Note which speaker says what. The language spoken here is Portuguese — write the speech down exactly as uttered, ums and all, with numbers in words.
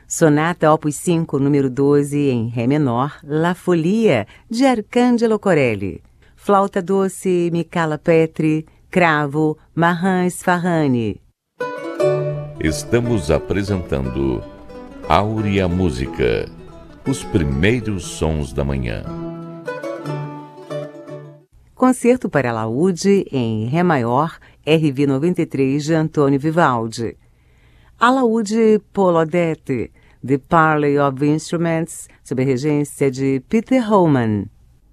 Speaker 1: Sonata Opus cinco, número doze, em Ré menor, La Folia, de Arcangelo Corelli. Flauta doce, Michala Petri. Cravo, Marin Sfarrani.
Speaker 2: Estamos apresentando Áurea Música, os primeiros sons da manhã.
Speaker 1: Concerto para alaúde em Ré maior, R V noventa e três, de Antônio Vivaldi. Alaúde Paul Odette, The Parley of Instruments, sob a regência de Peter Hollman.